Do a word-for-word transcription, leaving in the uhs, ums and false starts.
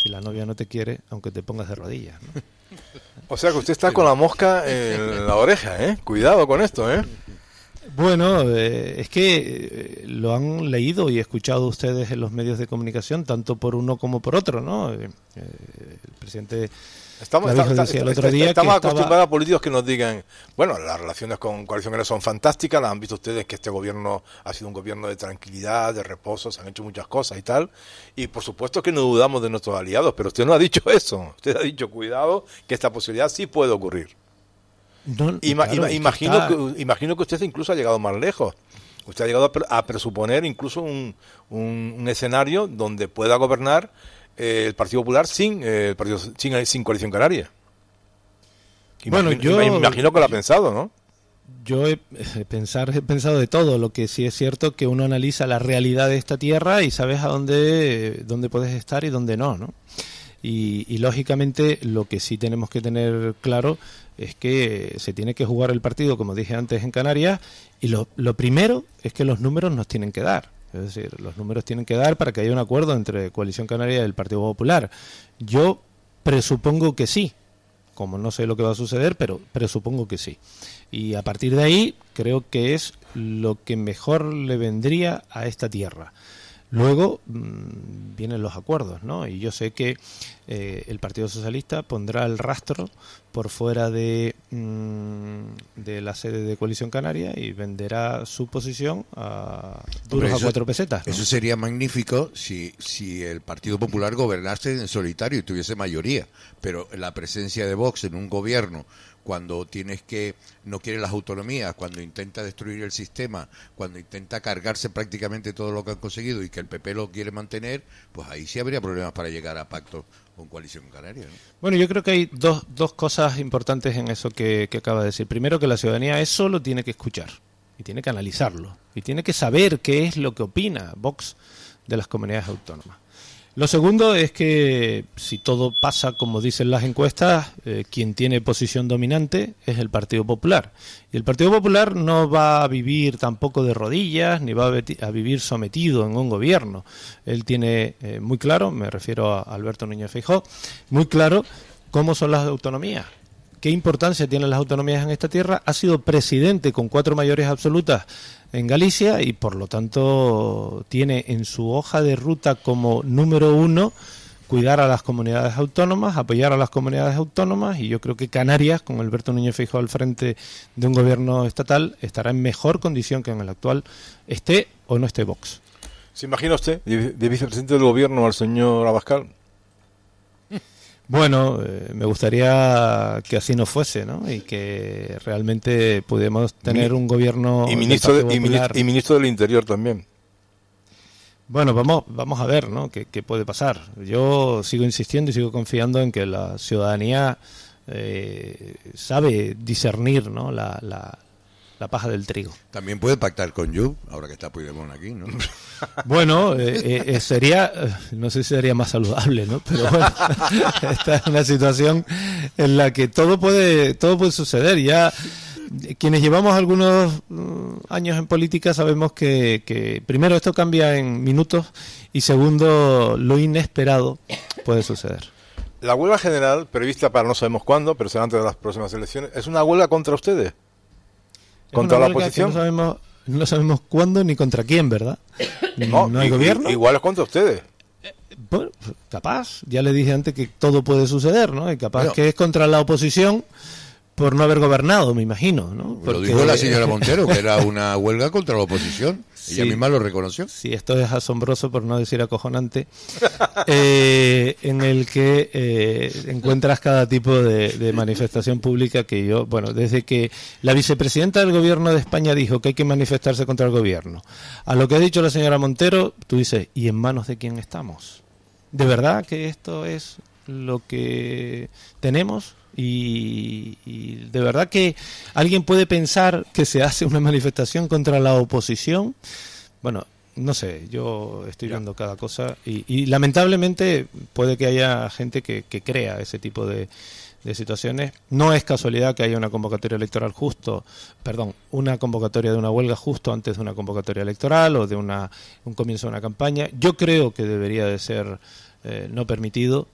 si la novia no te quiere, aunque te pongas de rodillas, ¿no? O sea que usted está con la mosca en la oreja, ¿eh? Cuidado con esto, ¿eh? Bueno, eh, es que eh, lo han leído y escuchado ustedes en los medios de comunicación, tanto por uno como por otro, ¿no? Eh, eh, el presidente estamos, Clavijo está, decía está, el otro día estamos que acostumbrados estaba... a políticos que nos digan, bueno, las relaciones con Coalición Canaria son fantásticas, las han visto ustedes que este gobierno ha sido un gobierno de tranquilidad, de reposo, se han hecho muchas cosas y tal, y por supuesto que no dudamos de nuestros aliados, pero usted no ha dicho eso, usted ha dicho, cuidado, que esta posibilidad sí puede ocurrir. No, Ima, claro, ima, imagino, está... que, imagino que usted incluso ha llegado más lejos. Usted ha llegado a, pre, a presuponer incluso un, un, un escenario donde pueda gobernar eh, el Partido Popular sin eh, el partido sin, sin Coalición Canaria. Imagino, bueno, yo me imagino que lo ha pensado, ¿no? Yo he, he, pensar, he pensado de todo. Lo que sí es cierto que uno analiza la realidad de esta tierra y sabes a dónde, dónde puedes estar y dónde no, ¿no? Y, y lógicamente lo que sí tenemos que tener claro es que se tiene que jugar el partido, como dije antes, en Canarias, y lo, lo primero es que los números nos tienen que dar. Es decir, los números tienen que dar para que haya un acuerdo entre Coalición Canaria y el Partido Popular. Yo presupongo que sí, como no sé lo que va a suceder, pero presupongo que sí. Y a partir de ahí creo que es lo que mejor le vendría a esta tierra. Luego mmm, vienen los acuerdos, ¿no? Y yo sé que eh, el Partido Socialista pondrá el rastro por fuera de, mmm, de la sede de Coalición Canaria y venderá su posición a duros a cuatro pesetas, ¿no? Eso sería magnífico si, si el Partido Popular gobernase en solitario y tuviese mayoría, pero la presencia de Vox en un gobierno, cuando tienes que no quiere las autonomías, cuando intenta destruir el sistema, cuando intenta cargarse prácticamente todo lo que han conseguido y que el P P lo quiere mantener, pues ahí sí habría problemas para llegar a pacto con Coalición Canaria, ¿no? Bueno, yo creo que hay dos, dos cosas importantes en eso que, que acaba de decir. Primero, que la ciudadanía eso lo tiene que escuchar y tiene que analizarlo y tiene que saber qué es lo que opina Vox de las comunidades autónomas. Lo segundo es que si todo pasa como dicen las encuestas, eh, quien tiene posición dominante es el Partido Popular. Y el Partido Popular no va a vivir tampoco de rodillas, ni va a vivir sometido en un gobierno. Él tiene eh, muy claro, me refiero a Alberto Núñez Feijóo, muy claro cómo son las autonomías. ¿Qué importancia tienen las autonomías en esta tierra? Ha sido presidente con cuatro mayorías absolutas en Galicia y por lo tanto tiene en su hoja de ruta como número uno cuidar a las comunidades autónomas, apoyar a las comunidades autónomas, y yo creo que Canarias, con Alberto Núñez Feijóo al frente de un gobierno estatal, estará en mejor condición que en el actual, esté o no esté Vox. ¿Se imagina usted de vicepresidente del gobierno al señor Abascal? Bueno, eh, me gustaría que así no fuese, ¿no? Y que realmente pudiéramos tener un gobierno y ministro, de, y, ministro y ministro del Interior también. Bueno, vamos vamos a ver, ¿no? ¿Qué, qué puede pasar? Yo sigo insistiendo y sigo confiando en que la ciudadanía eh, sabe discernir, ¿no? La, la, la paja del trigo. También puede pactar con Yu, ahora que está Puigdemont aquí, ¿no? Bueno, eh, eh, sería, no sé si sería más saludable, ¿no? Pero bueno, esta es una situación en la que todo puede, todo puede suceder. Ya quienes llevamos algunos uh, años en política sabemos que, que primero esto cambia en minutos y segundo lo inesperado puede suceder. La huelga general prevista para no sabemos cuándo, pero será antes de las próximas elecciones, ¿es una huelga contra ustedes? ¿Contra la oposición? No sabemos, no sabemos cuándo ni contra quién, ¿verdad? No, no hay y, gobierno. Igual es contra ustedes. Bueno, capaz, ya le dije antes que todo puede suceder, ¿no? Y capaz bueno, que es contra la oposición por no haber gobernado, me imagino, ¿no? Porque... Lo dijo la señora Montero, que era una huelga contra la oposición. Sí, ella misma lo reconoció. Sí, esto es asombroso, por no decir acojonante, eh, en el que eh, encuentras cada tipo de, de manifestación pública que yo, bueno, desde que la vicepresidenta del gobierno de España dijo que hay que manifestarse contra el gobierno, a lo que ha dicho la señora Montero, tú dices, ¿y en manos de quién estamos? ¿De verdad que esto es lo que tenemos? Y, y de verdad que alguien puede pensar que se hace una manifestación contra la oposición. Bueno, no sé, yo estoy viendo cada cosa y, y lamentablemente puede que haya gente que, que crea ese tipo de, de situaciones. No es casualidad que haya una convocatoria electoral justo, perdón, una convocatoria de una huelga justo antes de una convocatoria electoral o de una un comienzo de una campaña. Yo creo que debería de ser eh, no permitido.